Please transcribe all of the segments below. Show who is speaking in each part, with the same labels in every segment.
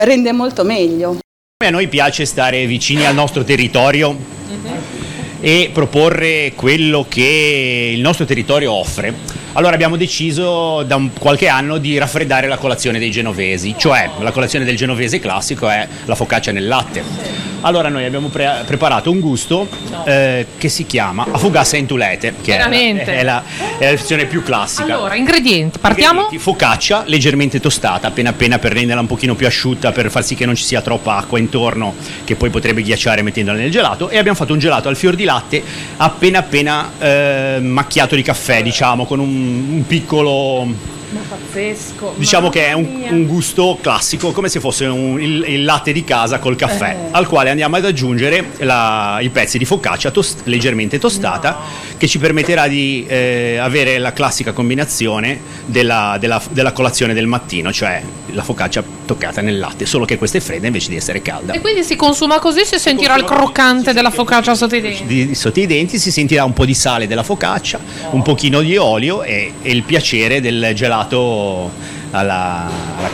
Speaker 1: rende molto meglio.
Speaker 2: A noi piace stare vicini al nostro territorio e proporre quello che il nostro territorio offre. Allora abbiamo deciso da qualche anno di raffreddare la colazione dei genovesi, cioè la colazione del genovese classico è la focaccia nel latte. Allora noi abbiamo preparato un gusto che si chiama afugassa in tulete, che è la versione più classica.
Speaker 3: Allora, ingredienti, partiamo?
Speaker 2: Focaccia leggermente tostata, appena per renderla un pochino più asciutta, per far sì che non ci sia troppa acqua intorno, che poi potrebbe ghiacciare mettendola nel gelato, e abbiamo fatto un gelato al fior di latte appena macchiato di caffè, diciamo, con un piccolo...
Speaker 3: Ma pazzesco.
Speaker 2: Diciamo che è un gusto classico, come se fosse il latte di casa col caffè, al quale andiamo ad aggiungere i pezzi di focaccia leggermente tostata, che ci permetterà di avere la classica combinazione della colazione del mattino, cioè la focaccia toccata nel latte, solo che questa è fredda invece di essere calda.
Speaker 3: E quindi si consuma così, si sentirà il croccante della focaccia sotto i denti.
Speaker 2: Sotto i denti si sentirà un po' di sale della focaccia, un pochino di olio e il piacere del gelato a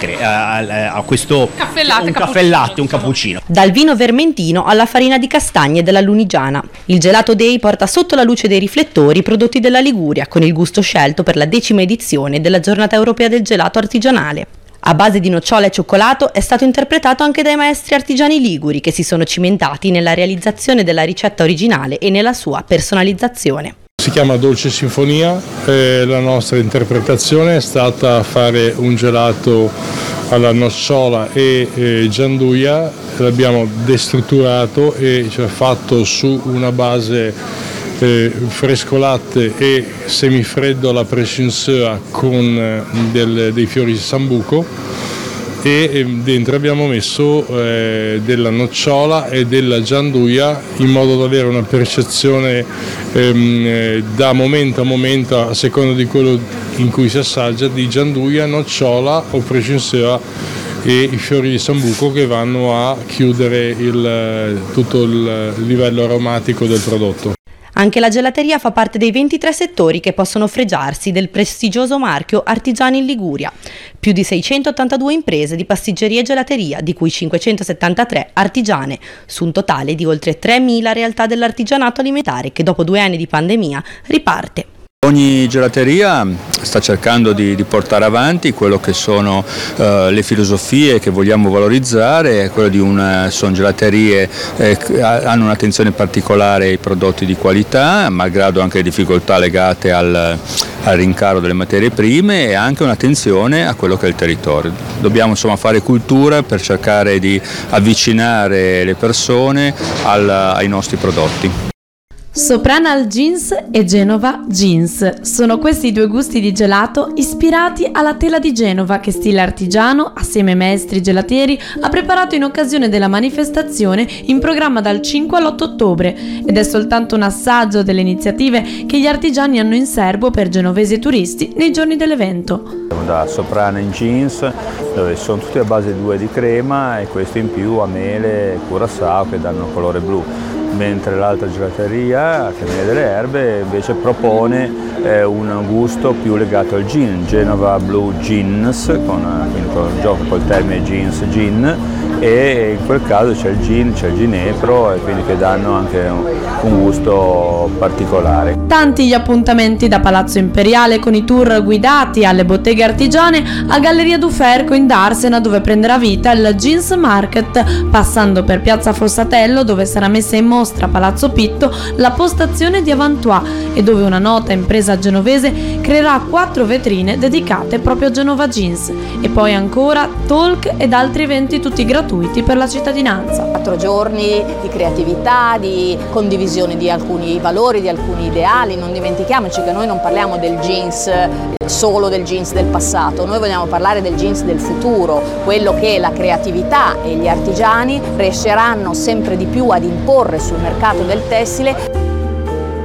Speaker 2: questo
Speaker 3: caffè latte,
Speaker 2: caffè latte, un cappuccino.
Speaker 4: Dal vino vermentino alla farina di castagne della Lunigiana, il Gelato Day porta sotto la luce dei riflettori i prodotti della Liguria, con il gusto scelto per la 10ª edizione della Giornata Europea del Gelato Artigianale. A base di nocciola e cioccolato è stato interpretato anche dai maestri artigiani liguri, che si sono cimentati nella realizzazione della ricetta originale e nella sua personalizzazione.
Speaker 5: Si chiama Dolce Sinfonia, la nostra interpretazione è stata fare un gelato alla nocciola e gianduia, l'abbiamo destrutturato e cioè fatto su una base fresco latte e semifreddo alla pressure con dei fiori di sambuco, e dentro abbiamo messo della nocciola e della gianduia in modo da avere una percezione da momento a momento, a seconda di quello in cui si assaggia, di gianduia, nocciola o pressure e i fiori di sambuco, che vanno a chiudere tutto il livello aromatico del prodotto.
Speaker 4: Anche la gelateria fa parte dei 23 settori che possono fregiarsi del prestigioso marchio Artigiani in Liguria. Più di 682 imprese di pasticceria e gelateria, di cui 573 artigiane, su un totale di oltre 3.000 realtà dell'artigianato alimentare che dopo 2 anni di pandemia riparte.
Speaker 6: Ogni gelateria sta cercando di portare avanti quello che sono le filosofie che vogliamo valorizzare, quello sono gelaterie che hanno un'attenzione particolare ai prodotti di qualità, malgrado anche le difficoltà legate al rincaro delle materie prime, e anche un'attenzione a quello che è il territorio. Dobbiamo insomma fare cultura per cercare di avvicinare le persone ai nostri prodotti.
Speaker 7: Sopranal Jeans e Genova Jeans sono questi 2 gusti di gelato ispirati alla tela di Genova che stile artigiano, assieme ai maestri gelatieri, ha preparato in occasione della manifestazione in programma dal 5 all'8 ottobre, ed è soltanto un assaggio delle iniziative che gli artigiani hanno in serbo per genovesi e turisti nei giorni dell'evento.
Speaker 6: Da Sopranal Jeans, dove sono tutte a base 2 di crema e questo in più a mele e curaçao che danno colore blu, mentre l'altra gelateria, Camera delle Erbe, invece propone un gusto più legato al gin, Genova Blue Jeans, quindi con il gioco col termine jeans, gin, e in quel caso c'è il gin, c'è il ginepro, e quindi che danno anche un gusto particolare.
Speaker 7: Tanti gli appuntamenti da Palazzo Imperiale con i tour guidati alle botteghe artigiane a Galleria Duferco in Darsena, dove prenderà vita il Jeans Market, passando per Piazza Fossatello, dove sarà messa in mostra a Palazzo Pitto la postazione di Avantois, e dove una nota impresa genovese creerà 4 vetrine dedicate proprio a Genova Jeans, e poi ancora talk ed altri eventi tutti gratuiti per la cittadinanza.
Speaker 8: 4 giorni di creatività, di condivisione di alcuni valori, di alcuni ideali. Non dimentichiamoci che noi non parliamo del jeans, solo del jeans del passato, noi vogliamo parlare del jeans del futuro, quello che la creatività e gli artigiani riusciranno sempre di più ad imporre sul mercato del tessile.